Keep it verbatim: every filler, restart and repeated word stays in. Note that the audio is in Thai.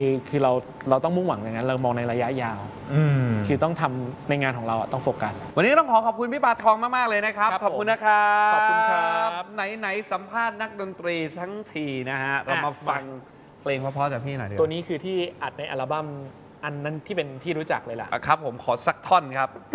คือคือเราเราต้องมุ่งหวังอย่างนั้นเรามองในระยะยาวคือต้องทำในงานของเราต้องโฟกัสวันนี้ต้องขอขอบคุณพี่ปาทองมากๆเลยนะครับขอบคุณนะครับขอบคุณครับไหนไหนสัมภาษณ์นักดนตรีทั้งทีนะฮะเรามาฟังเพลงเพราะๆจากพี่หน่อยดีกว่าตัวนี้คือที่อัดในอัลบั้มอันนั้นที่เป็นที่รู้จักเลยล่ะครับผมขอสักท่อนครับ